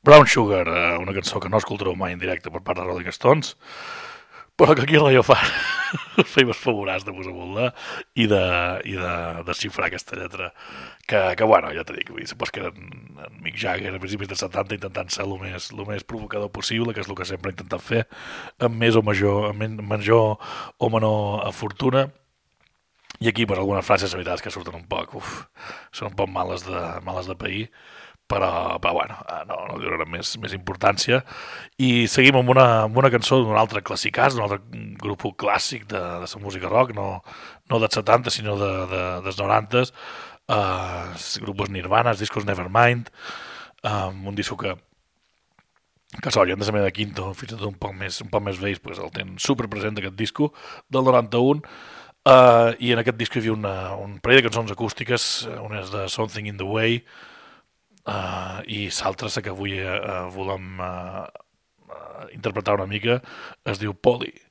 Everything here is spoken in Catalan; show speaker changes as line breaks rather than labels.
Brown Sugar, una cançó que no escoltareu mai en directe per part de Rolling Stones, però que aquí a Radio Fan feim els favorats de posar volar i de desxifrar aquesta lletra que bueno, ja t'he dit, supos que era en Mick Jagger a principis dels 70 intentant ser el més provocador possible, que és el que sempre ha intentat fer, amb més o major o menor fortuna. I aquí, per algunes frases, la veritat és que surten un poc, són un poc males de pair, però bueno, no li donarem més importància. I seguim amb una cançó d'un altre classicàs, d'un altre grup clàssic de la música rock, no dels 70, sinó dels 90, el grup és Nirvana, els discos Nevermind, un disco que s'haurien de ser de Quinto, fins i tot un poc més vells, pues el tenen super present aquest disco del 91. I en aquest disc hi havia un parell de cançons acústiques, una és de Something in the Way, i l'altra, la que avui volem interpretar una mica, es diu Polly.